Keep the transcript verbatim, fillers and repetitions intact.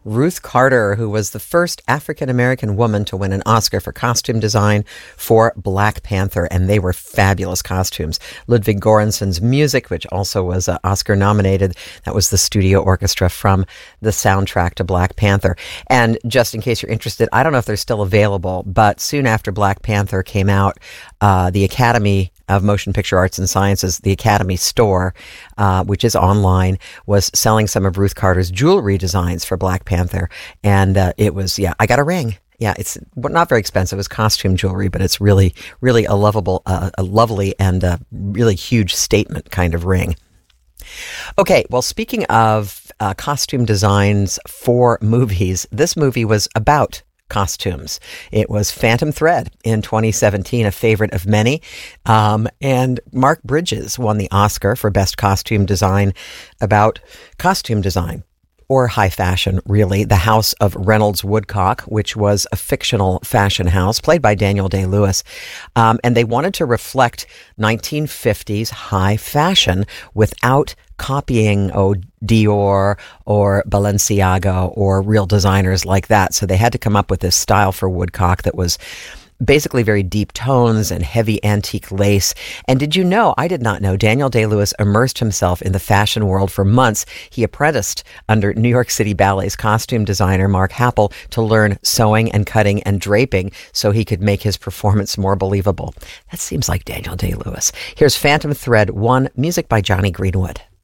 Ruth Carter, who was the first African-American woman to win an Oscar for costume design for Black Panther, and they were fabulous costumes. Ludwig Göransson's music, which also was uh, Oscar nominated, that was the studio orchestra from the soundtrack to Black Panther. And just in case you're interested, I don't know if they're still available, but soon after Black Panther came out, uh, the Academy of Motion Picture Arts and Sciences, the Academy Store, uh, which is online, was selling some of Ruth Carter's jewelry designs for Black Panther. And uh, it was, yeah, I got a ring. Yeah, it's not very expensive. It's costume jewelry, but it's really, really a lovable, uh, a lovely and a really huge statement kind of ring. Okay, well, speaking of uh, costume designs for movies, this movie was about costumes. It was Phantom Thread in twenty seventeen, a favorite of many. Um, and Mark Bridges won the Oscar for Best Costume Design about costume design, or high fashion, really. The House of Reynolds Woodcock, which was a fictional fashion house played by Daniel Day-Lewis. Um, and they wanted to reflect nineteen fifties high fashion without copying oh, Dior or Balenciaga or real designers like that. So they had to come up with this style for Woodcock that was basically very deep tones and heavy antique lace. And did you know, I did not know, Daniel Day-Lewis immersed himself in the fashion world for months. He apprenticed under New York City Ballet's costume designer, Mark Happel, to learn sewing and cutting and draping so he could make his performance more believable. That seems like Daniel Day-Lewis. Here's Phantom Thread one, music by Johnny Greenwood.